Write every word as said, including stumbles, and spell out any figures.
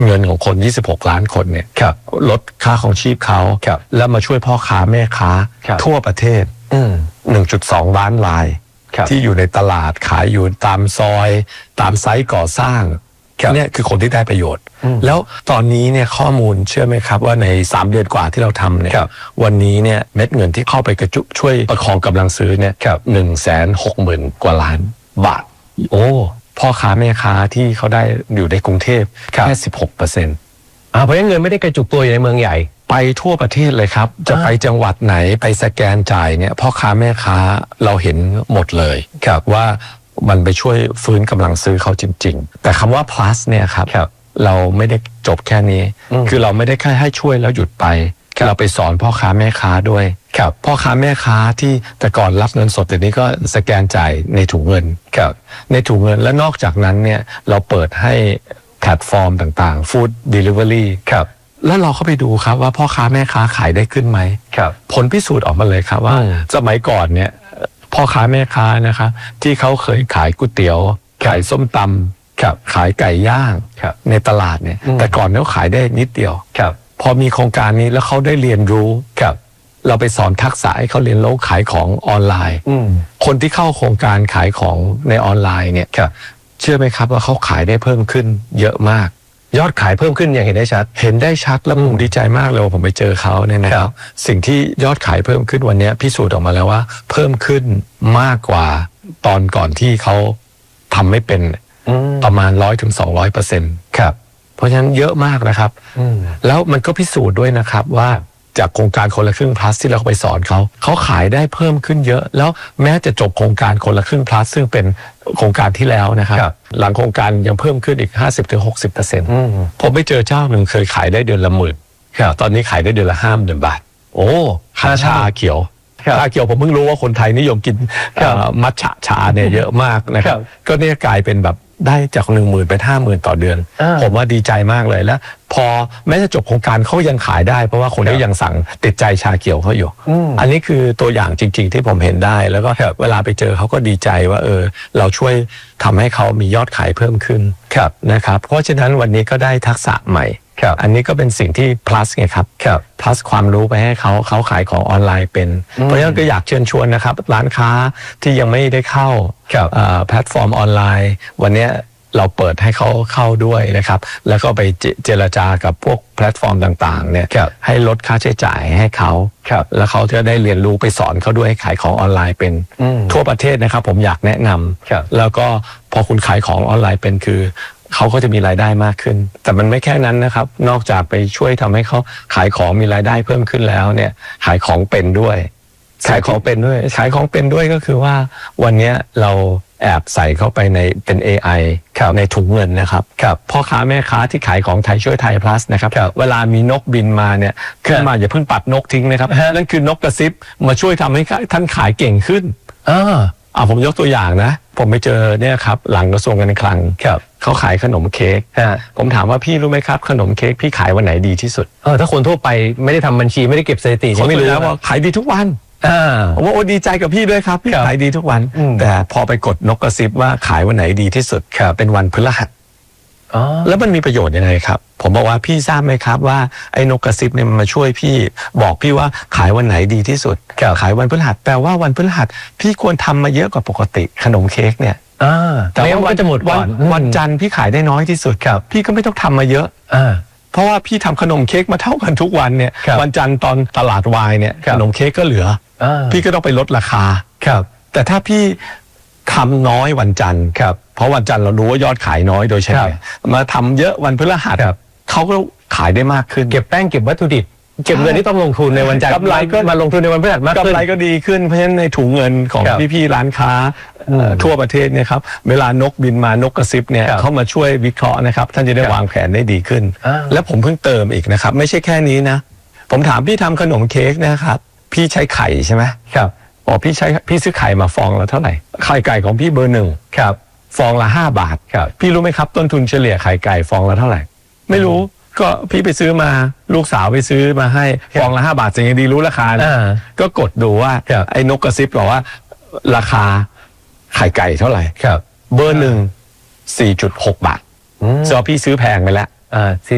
เงินของคนยี่สิบหกล้านคนเนี่ยลดค่าของชีพเขาแล้วมาช่วยพ่อค้าแม่ค้าทั่วประเทศ หนึ่งจุดสอง ล้านรายที่อยู่ในตลาดขายอยู่ตามซอยตามไซต์ก่อสร้างเนี่ยคือคนที่ได้ประโยชน์แล้วตอนนี้เนี่ยข้อมูลเชื่อไหมครับว่าในสามเดือนกว่าที่เราทำเนี่ยวันนี้เนี่ยเม็ดเงินที่เข้าไปกระจุช่วยประคองกำลังซื้อเนี่ยหนึ่งแสนหกหมื่นกว่าล้านบาทโอ้พ่อค้าแม่ค้าที่เขาได้อยู่ในกรุงเทพแค่สิบหกเปอร์เซ็นต์อ่าเพราะงั้นเงินไม่ได้กระจุกตัวอยู่ในเมืองใหญ่ไปทั่วประเทศเลยครับจะไปจังหวัดไหนไปสแกนจ่ายเนี่ยพ่อค้าแม่ค้าเราเห็นหมดเลยว่ามันไปช่วยฟื้นกำลังซื้อเขาจริงๆแต่คำว่า plus เนี่ยครับเราไม่ได้จบแค่นี้คือเราไม่ได้แค่ให้ช่วยแล้วหยุดไปเราไปสอนพ่อค้าแม่ค้าด้วยพ่อค้าแม่ค้าที่แต่ก่อนรับเงินสดแต่นี้ก็สแกนจ่ายในถุงเงินในถุงเงินและนอกจากนั้นเนี่ยเราเปิดให้แพลตฟอร์มต่างๆ Food Delivery แล้วเราเข้าไปดูครับว่าพ่อค้าแม่ค้าขายได้ขึ้นไหมผลพิสูจน์ออกมาเลยครับว่าสมัยก่อนเนี่ยพ่อค้าแม่ค้านะคะที่เขาเคยขายก๋วยเตี๋ยวขายส้มตำขายไก่ย่างในตลาดเนี่ยแต่ก่อนเขาขายได้นิดเดียวพอมีโครงการนี้แล้วเขาได้เรียนรู้เราไปสอนทักษะให้เขาเรียนรู้ขายของออนไลน์คนที่เข้าโครงการขายของในออนไลน์เนี่ยเชื่อไหมครับว่าเขาขายได้เพิ่มขึ้นเยอะมากยอดขายเพิ่มขึ้นอย่างเห็นได้ชัดเห็นได้ชัดแล้วผมดีใจมากเลยผมไปเจอเขาเนี่ยนะครับสิ่งที่ยอดขายเพิ่มขึ้นวันนี้พิสูจน์ออกมาแล้วว่าเพิ่มขึ้นมากกว่าตอนก่อนที่เขาทำไม่เป็นประมาณร้อยถึงสองร้อยเปอร์เซ็นต์ครับเพราะฉะนั้นเยอะมากนะครับแล้วมันก็พิสูจน์ด้วยนะครับว่าจากโครงการคนละครึ่ง plus ที่เราไปสอนเขาเขาขายได้เพิ่มขึ้นเยอะแล้วแม้จะจบโครงการคนละครึ่ง plus ซึ่งเป็นโครงการที่แล้วนะครับหลังโครงการยังเพิ่มขึ้นอีก ห้าสิบถึงหกสิบเปอร์เซ็นต์ ผมไปเจอเจ้าหนึ่งเคยขายได้เดือนละหมื่นตอนนี้ขายได้เดือนละห้าหมื่นบาทโอ้ขายชาเขียวชาเขียวผมเพิ่งรู้ว่าคนไทยนิยมกินมัทฉะชาเนี่ยเยอะมากนะครับก็เนี่ยกลายเป็นแบบได้จากหนึ่งหมื่นเป็นห้าหมื่นต่อเดือนผมว่าดีใจมากเลยแล้วพอแม้จะจบโครงการเขายังขายได้เพราะว่าคนก็ยังสั่งติดใจชาเขียวเขาอยู่อันนี้คือตัวอย่างจริงๆที่ผมเห็นได้แล้วก็เวลาไปเจอเขาก็ดีใจว่าเออเราช่วยทำให้เขามียอดขายเพิ่มขึ้นนะครับเพราะฉะนั้นวันนี้ก็ได้ทักษะใหม่อันนี้ก็เป็นสิ่งที่ plus ไงครับ plus ความรู้ไปให้เขาเขาขายของออนไลน์เป็นเพราะฉะนั้นก็อยากเชิญชวนนะครับร้านค้าที่ยังไม่ได้เข้าแพลตฟอร์มออนไลน์วันนี้เราเปิดให้เขาเข้าด้วยนะครับแล้วก็ไปเจรจากับพวกแพลตฟอร์มต่างๆเนี่ยให้ลดค่าใช้จ่ายให้เขาแล้วเขาจะได้เรียนรู้ไปสอนเขาด้วยให้ขายของออนไลน์เป็นทั่วประเทศนะครับผมอยากแนะนำแล้วก็พอคุณขายของออนไลน์เป็นคือเขาก็จะมีรายได้มากขึ้นแต่มันไม่แค่นั้นนะครับนอกจากไปช่วยทำให้เขาขายของมีรายได้เพิ่มขึ้นแล้วเนี่ยขายของเป็นด้วยขายของเป็นด้วยขายของเป็นด้วยก็คือว่าวันนี้เราแอบใส่เข้าไปในเป็น เอ ไอ ในถุงเงินนะครับพ่อค้าแม่ค้าที่ขายของไทยช่วยไทย plus นะครับเวลามีนกบินมาเนี่ยขึ้นมาอย่าเพิ่งปัดนกทิ้งนะครับนั่นคือนกกระซิบมาช่วยทำให้ท่านขายเก่งขึ้นอ่าอ่าผมยกตัวอย่างนะผมไปเจอเนี่ยครับหลังกระทรวงการคลังเขาขายขนมเค้กผมถามว่าพี่รู้ไหมครับขนมเค้กพี่ขายวันไหนดีที่สุดเออถ้าคนทั่วไปไม่ได้ทำบัญชีไม่ได้เก็บสถิติเขาไม่รู้ว่าขายดีทุกวันผมว่าโอ้ดีใจกับพี่ด้วยครับพี่ขายดีทุกวันแต่พอไปกดนกกระซิบว่าขายวันไหนดีที่สุดเป็นวันพฤหัสแล้วมันมีประโยชน์ยังไงครับผมบอกว่าพี่ทราบไหมครับว่าไอ้นกกระซิบเนี่ยมันมาช่วยพี่บอกพี่ว่าขายวันไหนดีที่สุดขายวันพฤหัสแปลว่าวันพฤหัสพี่ควรทำมาเยอะกว่าปกติขนมเค้กเนี่ยแต่ว่าวันจะหมดวันวันจันทร์พี่ขายได้น้อยที่สุดพี่ก็ไม่ต้องทำมาเยอะเพราะว่าพี่ทำขนมเค้กมาเท่ากันทุกวันเนี่ยวันจันทร์ตอนตลาดวายเนี่ยขนมเค้กก็เหลือพี่ก็ต้องไปลดราคาแต่ถ้าพี่ทำน้อยวันจันทร์เพราะวันจันทร์เรารู้ว่ายอดขายน้อยโดยเฉลี่ยมาทำเยอะวันพฤหัสเขาก็ขายได้มากขึ้นเก็บแป้งเก็บวัตถุดิบเก็บเงินที่ต้องลงทุนในวันจันทร์กำไรก็มาลงทุนในวันพฤหัสมากขึ้นกำไรก็ดีขึ้นเพราะฉะนั้นในถุงเงินของพี่ๆร้านค้าทั่วประเทศเนี่ยครับเวลานกบินมานกกระซิบเนี่ยเขามาช่วยวิเคราะห์นะครับท่านจะได้วางแผนได้ดีขึ้นและผมเพิ่งเติมอีกนะครับไม่ใช่แค่นี้นะผมถามพี่ทำขนมเค้กนะครับพี่ใช้ไข่ใช่ไหมครับอ๋อพี่ใช้พี่ซื้อไข่มาฟองละเท่าไหร่ไข่ไก่ของพี่เบอร์หนึ่งครับฟองละห้าบาทครับพี่รู้ไหมครับต้นทุนเฉลี่ยไข่ไก่ฟองละเท่าไหร่ไม่รู้ก็พี่ไปซื้อมาลูกสาวไปซื้อมาให้ฟองละห้าบาทสิ่งดีรู้ราคานะก็กดดูว่าไอ้นกกระซิบบอกว่าราคาไข่ไก่เท่าไหร่ครับเบอร์หนึ่งสี่จุดหกบาทซึ่งพี่ซื้อแพงไปแล้วอ่า